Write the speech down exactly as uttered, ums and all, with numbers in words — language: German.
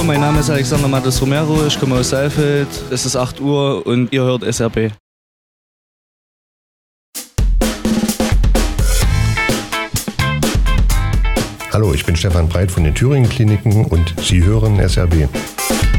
mein Name ist Alexander Matos Romero, ich komme aus Saalfeld. Es ist acht Uhr und ihr hört S R B. Hallo, ich bin Stefan Breit von den Thüringen Kliniken und Sie hören S R B.